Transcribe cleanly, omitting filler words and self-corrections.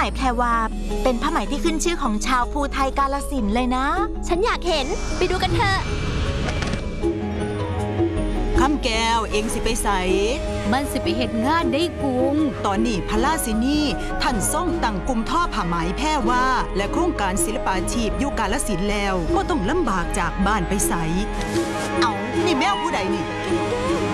แพรวาเป็นผ้าไหมที่ขึ้นชื่อของชาวภูไทยกาฬสินธุ์เลยนะฉันอยากเห็นไปดูกันเถอะคำแก้วเองสิไปใสมันสิไปเฮ็ดงานได้กุงตอนนี้พระราชินีท่านทรงตั้งกลุ่มท่อผ้าไหมแพรวาและโครงการศิลปาชีพอยู่กาฬสินธุ์แล้วก็ต้องลำบากจากบ้านไปใสเอานี่แมวผู้ใดนี่